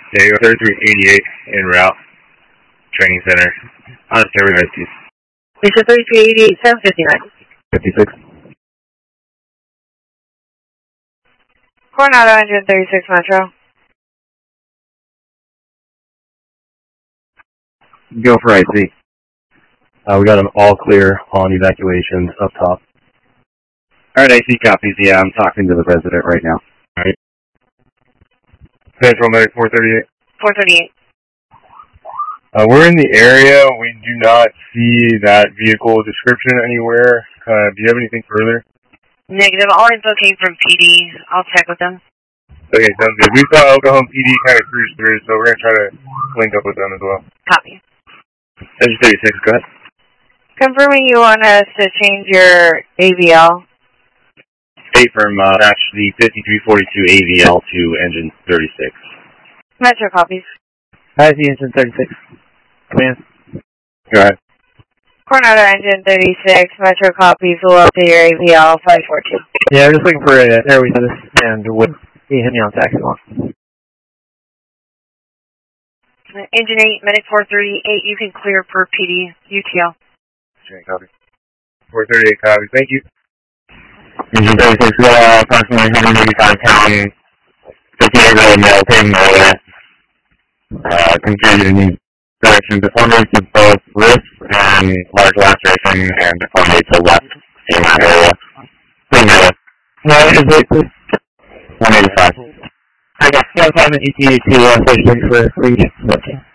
Diego 3388 en route. Training center. On Stereo ICs. Mission 3388, 759. 56. Coronado engine 36 Metro. Go for IC. We got an all clear on evacuation up top. Alright, IC copies. Yeah, I'm talking to the resident right now. Alright. Central Medic 438. 438. We're in the area. We do not see that vehicle description anywhere. Do you have anything further? Negative. All info came from PD. I'll check with them. Okay, sounds good. We saw El Cajon PD kind of cruise through, so we're going to try to link up with them as well. Copy. Engine 36, go ahead. Confirming you want us to change your AVL. State from match the 5342 AVL to engine 36. Metro copies. Hi, the engine 36. Command. Go ahead. Coronado engine 36, Metro copies, will update your AVL 542. Yeah, we're just looking for an airway status and would be hitting me on taxi one. Engine 8, Medic 438, you can clear per PD, UTL. Okay, copy. 438 copy. Thank you. Engine 36, approximately 185 pounds. 58 male ping over. Configured in direction deformity to both wrist and large laceration and deformity to left in that area. Ping over. No, is it please? 185. I got 5 ETA to station for each. Okay.